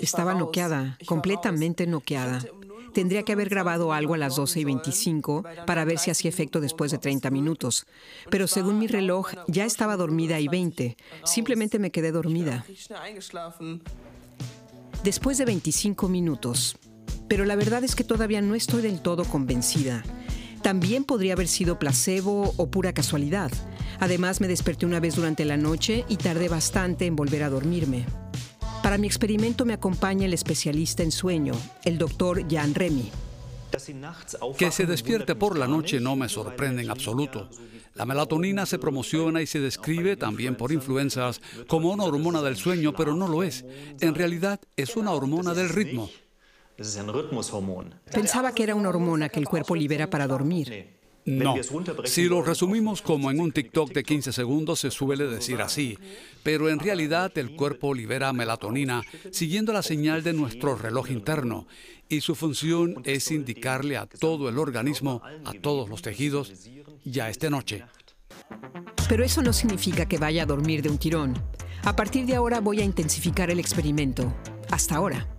Estaba noqueada, completamente noqueada. Tendría que haber grabado algo a las 12:25 para ver si hacía efecto después de 30 minutos. Pero según mi reloj, ya estaba dormida y 20. Simplemente me quedé dormida. Después de 25 minutos. Pero la verdad es que todavía no estoy del todo convencida. También podría haber sido placebo o pura casualidad. Además, me desperté una vez durante la noche y tardé bastante en volver a dormirme. Para mi experimento me acompaña el especialista en sueño, el doctor Jan Remy. Que se despierte por la noche no me sorprende en absoluto. La melatonina se promociona y se describe también por influencers como una hormona del sueño, pero no lo es. En realidad es una hormona del ritmo. Pensaba que era una hormona que el cuerpo libera para dormir. No. Si lo resumimos como en un TikTok de 15 segundos, se suele decir así. Pero en realidad el cuerpo libera melatonina siguiendo la señal de nuestro reloj interno. Y su función es indicarle a todo el organismo, a todos los tejidos, ya es de noche. Pero eso no significa que vaya a dormir de un tirón. A partir de ahora voy a intensificar el experimento. Hasta ahora.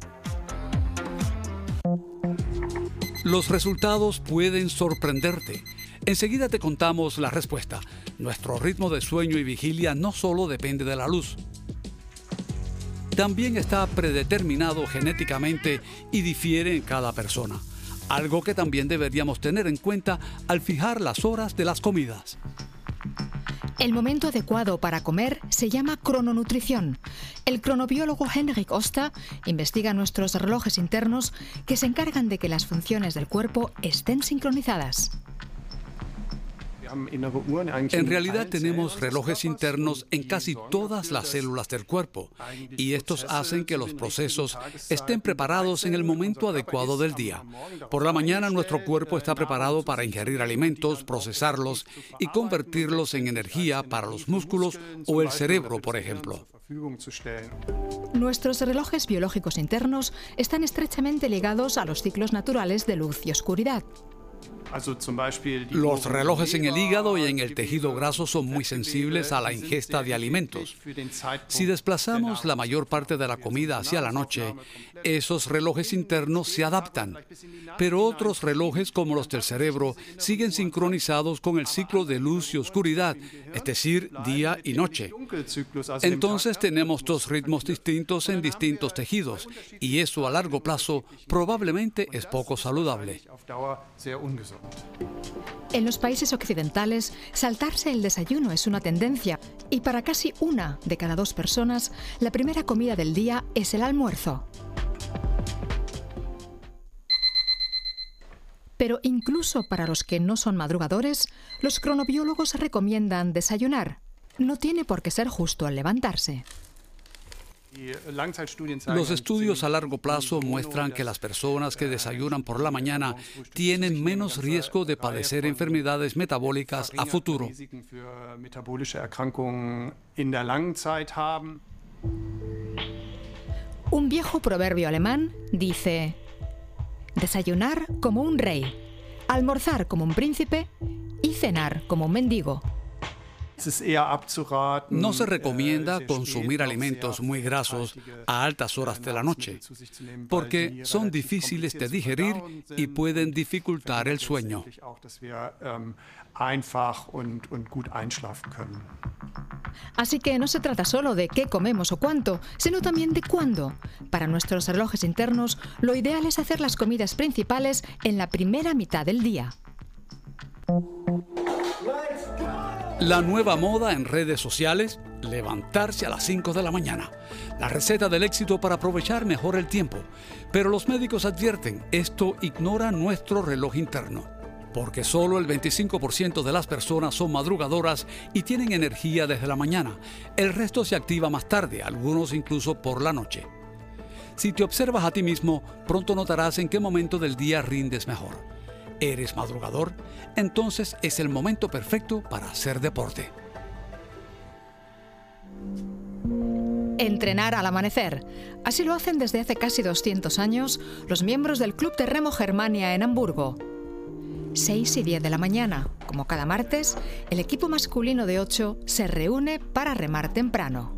Los resultados pueden sorprenderte. Enseguida te contamos la respuesta. Nuestro ritmo de sueño y vigilia no solo depende de la luz. También está predeterminado genéticamente y difiere en cada persona. Algo que también deberíamos tener en cuenta al fijar las horas de las comidas. El momento adecuado para comer se llama crononutrición. El cronobiólogo Henrik Osta investiga nuestros relojes internos que se encargan de que las funciones del cuerpo estén sincronizadas. En realidad tenemos relojes internos en casi todas las células del cuerpo y estos hacen que los procesos estén preparados en el momento adecuado del día. Por la mañana nuestro cuerpo está preparado para ingerir alimentos, procesarlos y convertirlos en energía para los músculos o el cerebro, por ejemplo. Nuestros relojes biológicos internos están estrechamente ligados a los ciclos naturales de luz y oscuridad. Los relojes en el hígado y en el tejido graso son muy sensibles a la ingesta de alimentos. Si desplazamos la mayor parte de la comida hacia la noche, esos relojes internos se adaptan. Pero otros relojes, como los del cerebro, siguen sincronizados con el ciclo de luz y oscuridad, es decir, día y noche. Entonces tenemos dos ritmos distintos en distintos tejidos, y eso a largo plazo probablemente es poco saludable. En los países occidentales, saltarse el desayuno es una tendencia y para casi 1 de cada 2 personas, la primera comida del día es el almuerzo. Pero incluso para los que no son madrugadores, los cronobiólogos recomiendan desayunar. No tiene por qué ser justo al levantarse. Los estudios a largo plazo muestran que las personas que desayunan por la mañana tienen menos riesgo de padecer enfermedades metabólicas a futuro. Un viejo proverbio alemán dice: desayunar como un rey, almorzar como un príncipe y cenar como un mendigo. No se recomienda consumir alimentos muy grasos a altas horas de la noche, porque son difíciles de digerir y pueden dificultar el sueño. Así que no se trata solo de qué comemos o cuánto, sino también de cuándo. Para nuestros relojes internos, lo ideal es hacer las comidas principales en la primera mitad del día. La nueva moda en redes sociales, levantarse a las 5 de la mañana. La receta del éxito para aprovechar mejor el tiempo. Pero los médicos advierten, esto ignora nuestro reloj interno. Porque solo el 25% de las personas son madrugadoras y tienen energía desde la mañana. El resto se activa más tarde, algunos incluso por la noche. Si te observas a ti mismo, pronto notarás en qué momento del día rindes mejor. ¿Eres madrugador? Entonces es el momento perfecto para hacer deporte. Entrenar al amanecer. Así lo hacen desde hace casi 200 años los miembros del Club de Remo Germania en Hamburgo. 6 y 10 de la mañana, como cada martes, el equipo masculino de 8 se reúne para remar temprano.